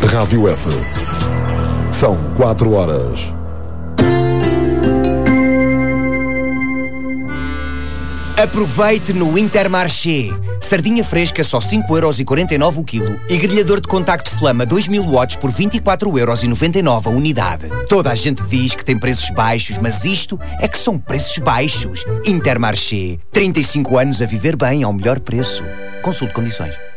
Rádio F. São 4 horas. Aproveite no Intermarché. Sardinha fresca só 5,49€ o quilo e grelhador de contacto Flama 2000 watts por 24,99€ a unidade. Toda a gente diz que tem preços baixos, mas isto é que são preços baixos. Intermarché. 35 anos a viver bem ao melhor preço. Consulte condições.